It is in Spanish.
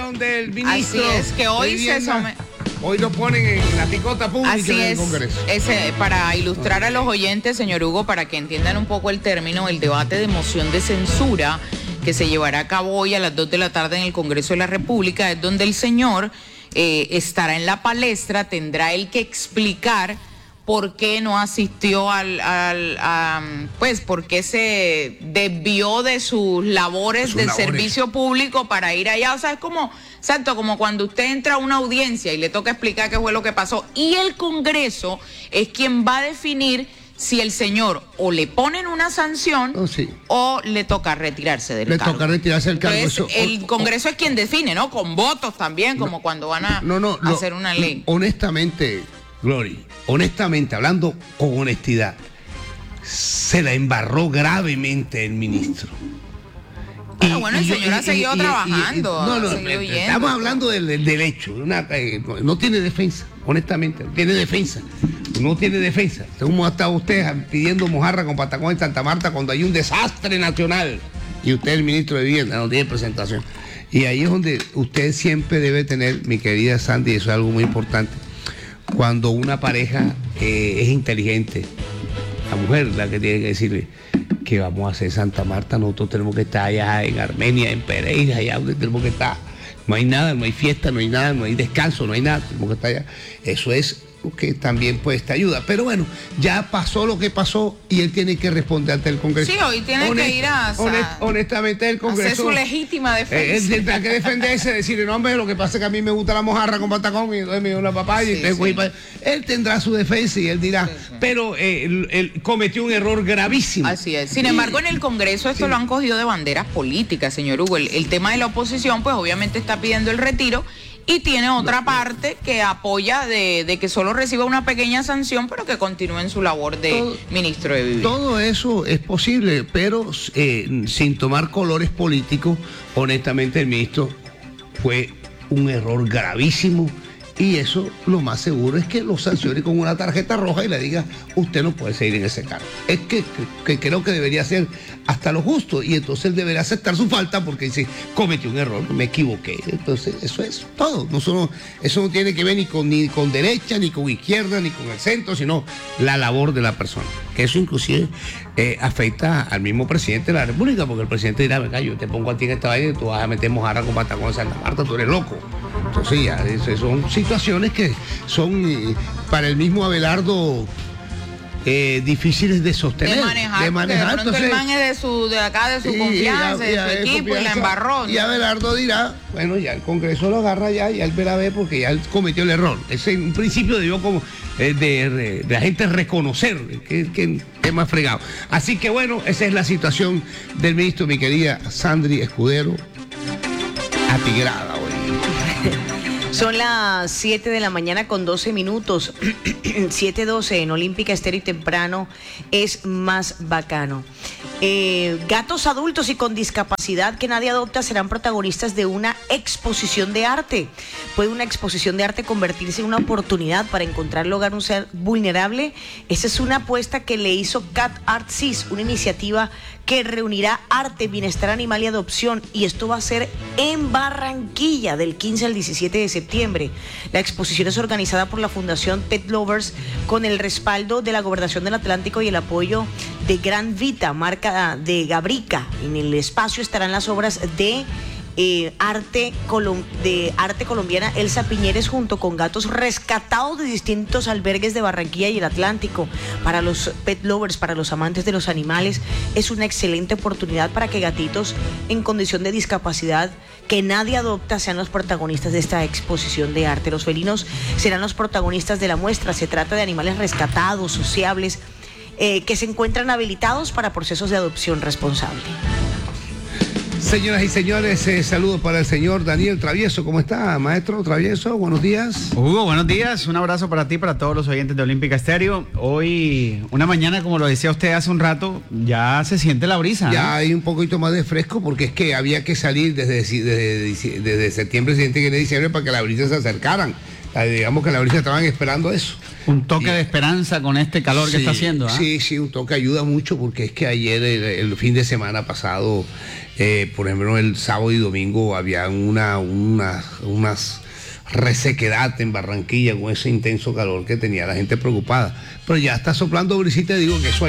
decisión del ministro. Así es, que hoy se hoy lo ponen en la picota pública. Así en el es, Congreso. Para ilustrar a los oyentes, señor Hugo, para que entiendan un poco el término, el debate de moción de censura que se llevará a cabo hoy a las 2 de la tarde en el Congreso de la República, es donde el señor estará en la palestra, tendrá él que explicar por qué no asistió pues por qué se desvió de sus labores de servicio público para ir allá. O sea, es como, exacto, como cuando usted entra a una audiencia y le toca explicar qué fue lo que pasó. Y el Congreso es quien va a definir si el señor o le ponen una sanción o le toca retirarse del cargo. Le toca retirarse del cargo. Entonces, el Congreso es quien define, ¿no? Con votos también, como cuando van a hacer una ley. Honestamente, Glory, hablando con honestidad, se la embarró gravemente el ministro. Bueno, el señor ha seguido trabajando. Estamos hablando del hecho. No tiene defensa, honestamente, no tiene defensa. No tiene defensa. ¿Cómo ha estado usted pidiendo mojarra con patacón en Santa Marta cuando hay un desastre nacional? Y usted es el ministro de Vivienda, no tiene presentación. Y ahí es donde usted siempre debe tener, mi querida Sandy, eso es algo muy importante. Cuando una pareja es inteligente, la mujer la que tiene que decirle que vamos a hacer Santa Marta, nosotros tenemos que estar allá en Armenia, en Pereira, allá donde tenemos que estar. No hay nada, no hay fiesta, no hay nada, no hay descanso, no hay nada, tenemos que estar allá. Eso es que también pues te ayuda. Pero bueno, ya pasó lo que pasó y él tiene que responder ante el Congreso. Sí, hoy tiene que ir honestamente el Congreso hacer su legítima defensa. Él tendrá que defenderse, decirle, no hombre, lo que pasa es que a mí me gusta la mojarra con patacón y entonces me dio una papaya y él tendrá su defensa y él dirá, pero él cometió un error gravísimo. Así es. Sin embargo, en el Congreso esto lo han cogido de banderas políticas, señor Hugo. El tema de la oposición, pues obviamente está pidiendo el retiro. Y tiene otra parte que apoya de que solo reciba una pequeña sanción, pero que continúe en su labor de ministro de Vivienda. Todo eso es posible, pero sin tomar colores políticos, honestamente el ministro fue un error gravísimo. Y eso lo más seguro es que lo sancione con una tarjeta roja y le diga, usted no puede seguir en ese cargo. Es que creo que debería ser hasta lo justo y entonces él debería aceptar su falta porque dice, cometí un error, me equivoqué. Entonces eso es todo. Eso no tiene que ver ni con derecha, ni con izquierda, ni con el centro, sino la labor de la persona. Que eso inclusive afecta al mismo presidente de la República, porque el presidente dirá, venga, yo te pongo a ti en esta vaina y tú vas a meter mojarra con patacón en Santa Marta, tú eres loco. Entonces ya, son situaciones que son para el mismo Abelardo difíciles de sostener. De manejar. De pronto el man es de su confianza, de su equipo y la embarró. Y Abelardo dirá, bueno, ya el Congreso lo agarra ya él verá a ver porque ya él cometió el error. Ese en un principio debió como de la gente reconocer que es más fregado. Así que bueno, esa es la situación del ministro, mi querida Sandri Escudero, atigrada hoy. Son las 7 de la mañana con 12 minutos. 7:12 en Olímpica Estéreo y temprano es más bacano. Gatos adultos y con discapacidad que nadie adopta serán protagonistas de una exposición de arte. ¿Puede una exposición de arte convertirse en una oportunidad para encontrar hogar a un ser vulnerable? Esa es una apuesta que le hizo Cat Art Sis, una iniciativa que reunirá arte, bienestar animal y adopción, y esto va a ser en Barranquilla del 15 al 17 de septiembre. La exposición es organizada por la Fundación Pet Lovers con el respaldo de la Gobernación del Atlántico y el apoyo de Gran Vita, marca de Gabrica. En el espacio estarán las obras de arte colombiana Elsa Piñeres junto con gatos rescatados de distintos albergues de Barranquilla y el Atlántico. Para los pet lovers, para los amantes de los animales, es una excelente oportunidad para que gatitos en condición de discapacidad que nadie adopta sean los protagonistas de esta exposición de arte. Los felinos serán los protagonistas de la muestra. Se trata de animales rescatados, sociables, que se encuentran habilitados para procesos de adopción responsable. Señoras y señores, saludos para el señor Daniel Travieso. ¿Cómo está, maestro Travieso? Buenos días. Hugo, buenos días. Un abrazo para ti, para todos los oyentes de Olímpica Estéreo. Hoy, una mañana, como lo decía usted hace un rato, ya se siente la brisa. Ya hay un poquito más de fresco porque es que había que salir desde septiembre, siguiente que de diciembre para que las brisas se acercaran. Digamos que la brisa estaban esperando eso. Un toque de esperanza con este calor que está haciendo. Sí, un toque ayuda mucho porque es que ayer, el fin de semana pasado, por ejemplo, el sábado y domingo había unas resequedad en Barranquilla con ese intenso calor que tenía la gente preocupada. Pero ya está soplando brisita, digo que eso